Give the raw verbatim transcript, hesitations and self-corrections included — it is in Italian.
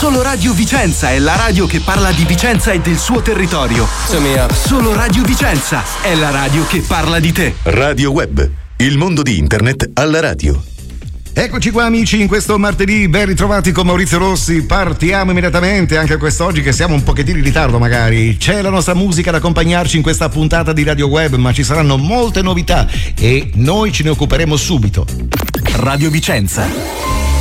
Solo Radio Vicenza è la radio che parla di Vicenza e del suo territorio. Solo Radio Vicenza è la radio che parla di te. Radio Web, il mondo di internet alla radio. Eccoci qua amici, in questo martedì ben ritrovati con Maurizio Rossi. Partiamo immediatamente anche quest'oggi che siamo un pochettino in ritardo magari. C'è la nostra musica ad accompagnarci in questa puntata di Radio Web, ma ci saranno molte novità e noi ce ne occuperemo subito. Radio Vicenza.